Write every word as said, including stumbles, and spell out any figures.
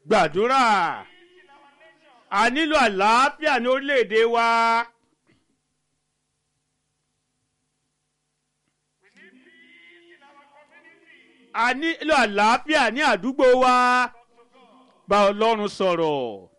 gbàdúrà. A nílò àlàáfíà ní orílẹ̀-èdè wa. A nílò àlàáfíà ní àdúgbò wa. Bá Ọlọ́run sọ̀rọ̀.